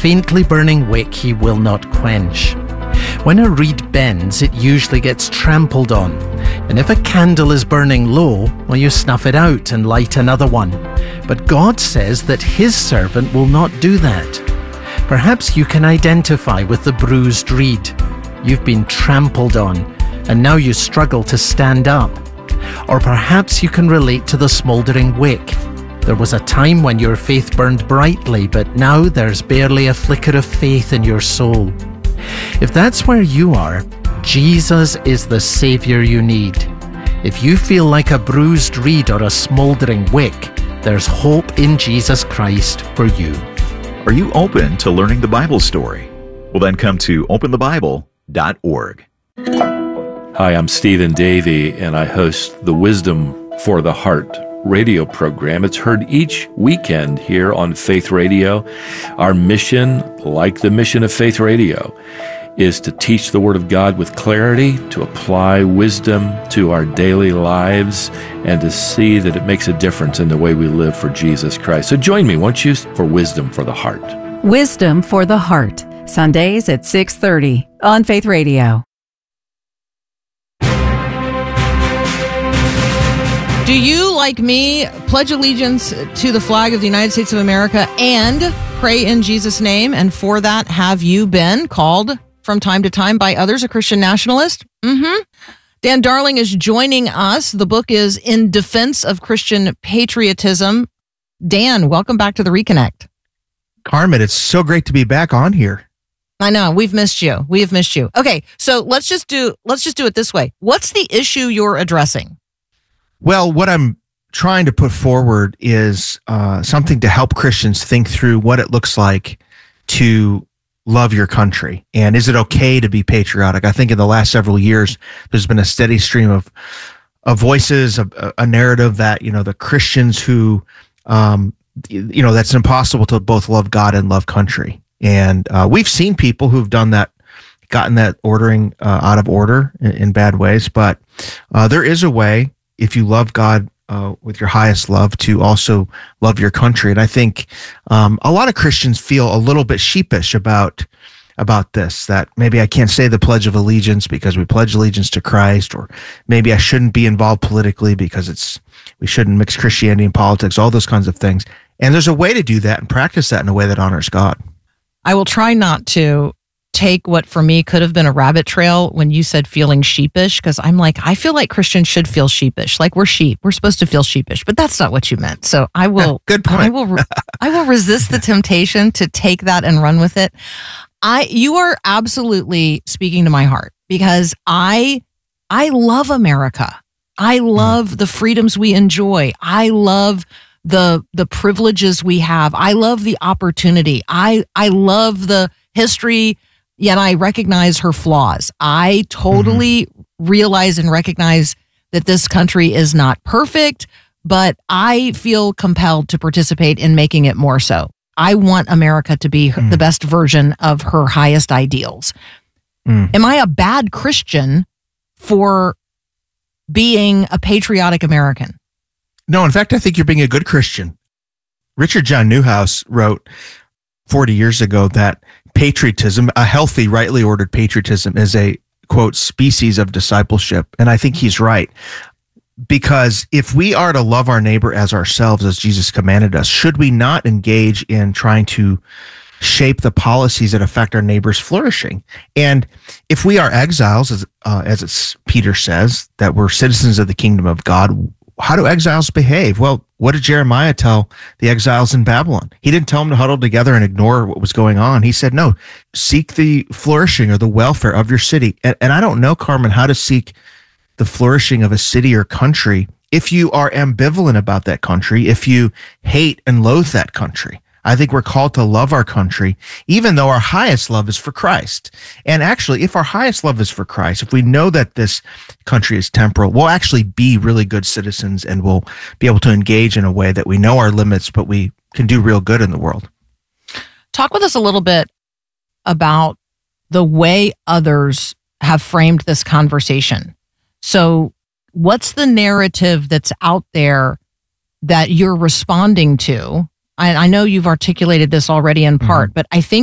faintly burning wick he will not quench. When a reed bends, it usually gets trampled on. And if a candle is burning low, well, you snuff it out and light another one. But God says that his servant will not do that. Perhaps you can identify with the bruised reed. You've been trampled on, and now you struggle to stand up. Or perhaps you can relate to the smouldering wick. There was a time when your faith burned brightly, but now there's barely a flicker of faith in your soul. If that's where you are, Jesus is the Savior you need. If you feel like a bruised reed or a smouldering wick, there's hope in Jesus Christ for you. Are you open to learning the Bible story? Well, then come to openthebible.org. Hi, I'm Stephen Davey, and I host the Wisdom for the Heart radio program. It's heard each weekend here on Faith Radio. Our mission, like the mission of Faith Radio, is to teach the Word of God with clarity, to apply wisdom to our daily lives, and to see that it makes a difference in the way we live for Jesus Christ. So join me, won't you, for Wisdom for the Heart. Wisdom for the Heart, Sundays at 6:30 on Faith Radio. Do you, like me, pledge allegiance to the flag of the United States of America and pray in Jesus' name? And for that, have you been called from time to time by others a Christian nationalist? Dan Darling is joining us. The book is In Defense of Christian Patriotism. Dan, welcome back to the Reconnect. Carmen, it's so great to be back on here. I know, we've missed you. We have missed you. Okay, so let's just do it this way. What's the issue you're addressing? Well, what I'm trying to put forward is something to help Christians think through what it looks like to love your country. And is it okay to be patriotic? I think in the last several years, there's been a steady stream of voices, a narrative that, the Christians who, that's impossible to both love God and love country. And we've seen people who've done that, gotten that ordering out of order in bad ways. But there is a way, if you love God with your highest love, to also love your country. And I think a lot of Christians feel a little bit sheepish about this, that maybe I can't say the Pledge of Allegiance because we pledge allegiance to Christ, or maybe I shouldn't be involved politically because we shouldn't mix Christianity and politics, all those kinds of things. And there's a way to do that and practice that in a way that honors God. I will try not to take what for me could have been a rabbit trail when you said feeling sheepish, because I'm like, I feel like Christians should feel sheepish. Like we're sheep. We're supposed to feel sheepish, but that's not what you meant. So I will, good point. I will resist the temptation to take that and run with it. You are absolutely speaking to my heart, because I love America. I love the freedoms we enjoy. I love the privileges we have. I love the opportunity. I love the history, yet I recognize her flaws. I totally realize and recognize that this country is not perfect, but I feel compelled to participate in making it more so. I want America to be the best version of her highest ideals. Am I a bad Christian for being a patriotic American? No, in fact, I think you're being a good Christian. Richard John Newhouse wrote 40 years ago that patriotism, a healthy, rightly ordered patriotism, is a, quote, species of discipleship. And I think he's right. Because if we are to love our neighbor as ourselves, as Jesus commanded us, should we not engage in trying to shape the policies that affect our neighbor's flourishing? And if we are exiles, as Peter says, that we're citizens of the kingdom of God, how do exiles behave? Well, what did Jeremiah tell the exiles in Babylon? He didn't tell them to huddle together and ignore what was going on. He said, no, seek the flourishing or the welfare of your city. And I don't know, Carmen, how to seek the flourishing of a city or country if you are ambivalent about that country, if you hate and loathe that country. I think we're called to love our country, even though our highest love is for Christ. And actually, if our highest love is for Christ, if we know that this country is temporal, we'll actually be really good citizens, and we'll be able to engage in a way that we know our limits, but we can do real good in the world. Talk with us a little bit about the way others have framed this conversation. So what's the narrative that's out there that you're responding to? I know you've articulated this already in part, but I think